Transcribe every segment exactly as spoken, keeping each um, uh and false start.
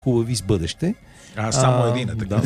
хубави с бъдеще. А, само един е така.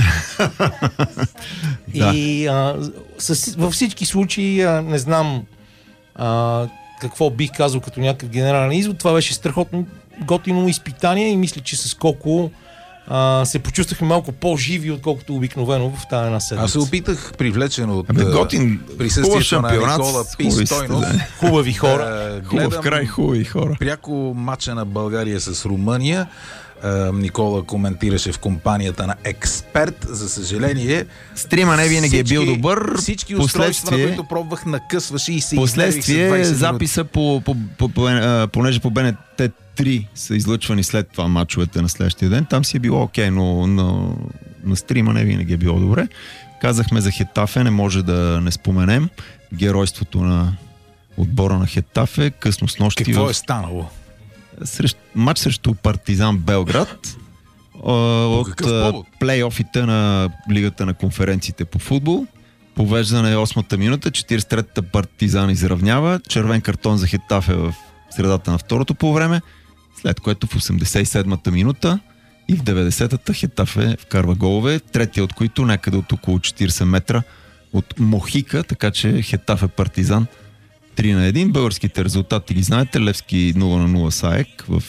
Да. И а, с, във всички случаи а, не знам а, какво бих казал като някакъв генерален извод. Това беше страхотно готино изпитание и мисля, че с колко а, се почувствахме малко по-живи, отколкото обикновено в тази една седмица. Аз се опитах, привлечен от Абе, готин, присъствието на Никола Пистойнов. Хубави хора. Хубав край, хубави хора. Пряко мача на България с Румъния. Никола коментираше в компанията на Експерт. За съжаление, стрима не винаги всички, е бил добър. Всички устройства, на които пробвах, накъсваше и се последствие записа по, по, по, по, понеже по Б Н Т три са излъчвани след това мачовете на следващия ден, там си е било окей, но на, на стрима не винаги е било добре. Казахме за Хетафе, не може да не споменем геройството на отбора на Хетафе, късно с нощи. Какво в... е станало? Срещу, матч срещу Партизан Белград от плейофите на Лигата на конференциите по футбол. Повеждане е осмата минута, четиридесет и третата Партизан изравнява, червен картон за Хетафе в средата на второто полувреме, след което в осемдесет и седмата минута и в деветдесетата Хетафе вкарва голове, третия от които някъде от около четиридесет метра от Мохика, така че Хетафе Партизан три на едно. Българските резултати ги знаете. Левски нула на нула с АЕК в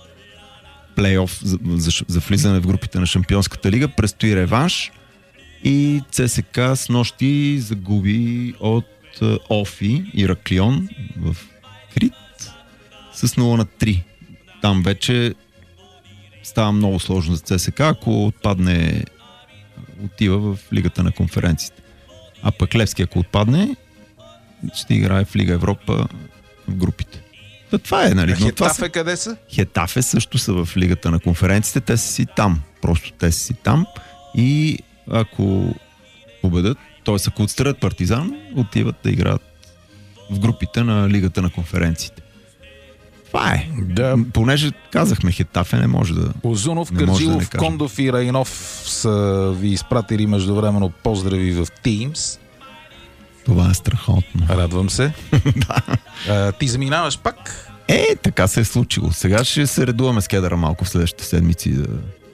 плейоф за, за, за влизане в групите на Шампионската лига. Предстои реванш и ЦСКА с нощи загуби от Офи Ираклион в Крит с нула на три. Там вече става много сложно за ЦСКА, ако отпадне, отива в Лигата на конференциите. А пък Левски, ако отпадне, ще играе в Лига Европа в групите. Та това е, нали? А Хетафе са... къде са? Хетафе също са в Лигата на конференциите. Те са си там. Просто те са си там. И ако победят, т.е. ако отстранят Партизан, отиват да играят в групите на Лигата на конференциите. Това е. Да. Понеже казахме, Хетафе не може да... Озунов, Кърджилов, да Кондов и Райнов са ви изпратили междувременно поздрави в Teams. Това е страхотно. Радвам се. Да. А, ти заминаваш пак? Е, така се е случило. Сега ще се редуваме с кедъра малко в следващите седмици да...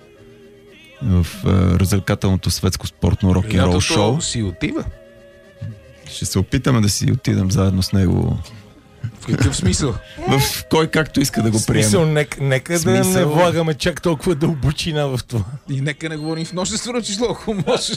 в uh, развлекателното светско спортно рок-н-рол шоу. Си отива? Ще се опитаме да си отидем заедно с него. В какъв смисъл? В кой както иска да го приеме. Смисъл, нека, нека смисъл... да не влагаме чак толкова дълбочина в това. И нека не говорим в множествено число, ако може.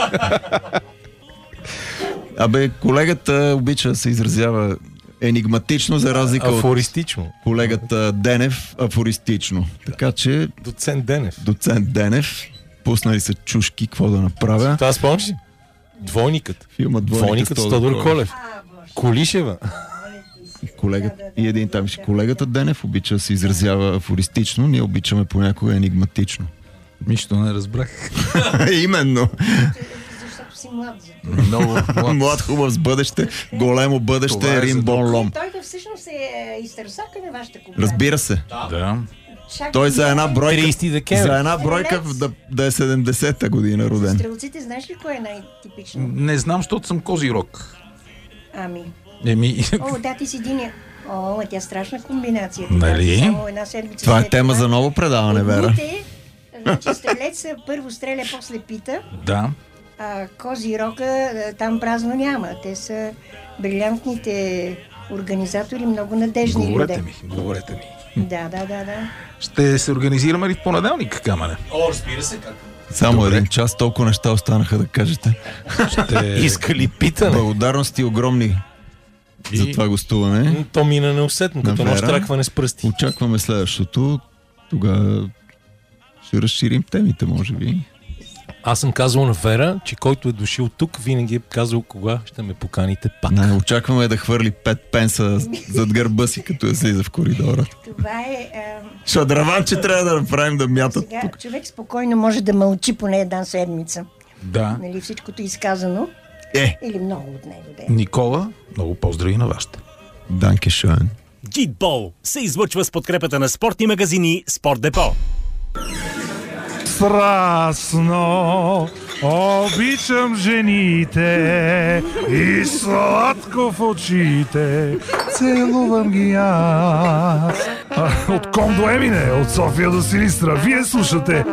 Абе, колегата обича да се изразява енигматично, за разлика афористично. От колегата Денев афористично. Така че... Доцент Денев. Доцент Денев. Пуснали са чушки, какво да направя. Това спомниш ли? Двойникът. Филма Двойникът с Тодор Колев. Колишева. Колегата, и един там ще колегата Денев обича да се изразява афористично, ние обичаме понякога енигматично. Нищо не разбрах. Именно. Защото си млад. Много млад. Млад, хубав с бъдеще, големо бъдеще, Рим Бон Лом. Той да всъщност е изтърсака на вашата компания. Разбира се. Да. Той за една бройка, за една бройка да, да е седемдесета година роден. Стрелците, знаеш ли кое е най-типично? Не знам, защото съм Козирог. Ами. Еми... О, да, ти си Диня. О, тя страшна комбинация. Нали? Само една седмица. Това е тема за ново предаване, Вера. Едните, значи стрелец първо стреля, после пита. Да. А Козирока там празно няма. Те са брилянтните организатори, много надежни говорете люди. ми, говорете ми. Да, да, да, да. Ще се организираме ли в понеделник, Камене? О, разбира се как. Само Добре. един час, толкова неща останаха да кажете. Ще... Иска ли питане? Благодарности огромни и... за това гостуване. То мина неусетно, като нощ тракване с пръсти. Очакваме следващото. Тогава ще разширим темите, може би. Аз съм казал на Вера, че който е дошъл тук, винаги е казал кога ще ме поканите пак. Не, очакваме да хвърли пет пенса зад гърба си, като я слиза в коридора. Това е... А... Шадраванче трябва да направим да мятат. Сега тук. човек спокойно може да мълчи поне една седмица. Да. Нали, всичкото изказано. Е. Или много от него да е. Никола, много поздрави на вашите. Данке шоен. Гидбол се излъчва с подкрепата на спортни магазини Спорт Депо. Страстно обичам жените и сладко в очите целувам ги аз. От Ком до Емине, от София до Силистра. Вие слушате